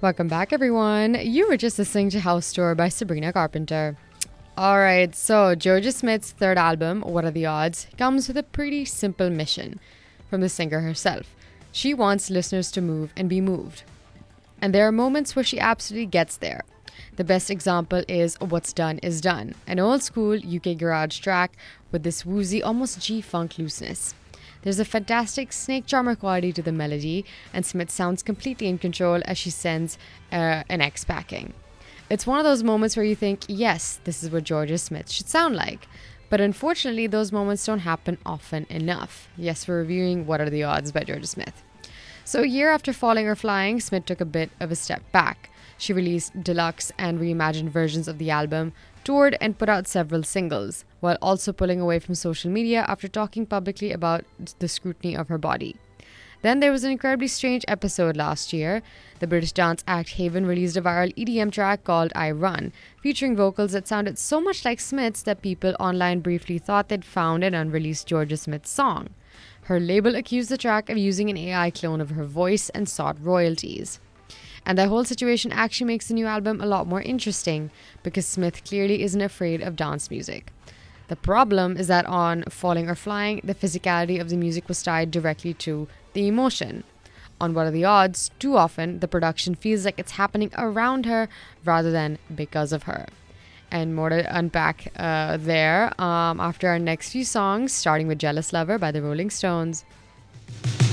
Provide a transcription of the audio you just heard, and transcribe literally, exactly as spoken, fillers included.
Welcome back, everyone. You were just listening to House Tour by Sabrina Carpenter. Alright, so Georgia Smith's third album, What Are the Odds, comes with a pretty simple mission from the singer herself. She wants listeners to move and be moved. And there are moments where she absolutely gets there. The best example is What's Done Is Done, an old school U K garage track with this woozy, almost G-funk looseness. There's a fantastic snake charmer quality to the melody, and Smith sounds completely in control as she sends uh, an X packing. It's one of those moments where you think, yes, this is what Georgia Smith should sound like. But unfortunately, those moments don't happen often enough. Yes, we're reviewing What Are the Odds by Georgia Smith. So a year after Falling or Flying, Smith took a bit of a step back. She released deluxe and reimagined versions of the album, toured and put out several singles, while also pulling away from social media after talking publicly about the scrutiny of her body. Then there was an incredibly strange episode last year. The British dance act Haven released a viral E D M track called I Run, featuring vocals that sounded so much like Smith's that people online briefly thought they'd found an unreleased Georgia Smith song. Her label accused the track of using an A I clone of her voice and sought royalties. And that whole situation actually makes the new album a lot more interesting because Smith clearly isn't afraid of dance music. The problem is that on Falling or Flying, the physicality of the music was tied directly to the emotion. On What Are the Odds, too often the production feels like it's happening around her rather than because of her. And more to unpack uh, there um, after our next few songs, starting with Jealous Lover by the Rolling Stones.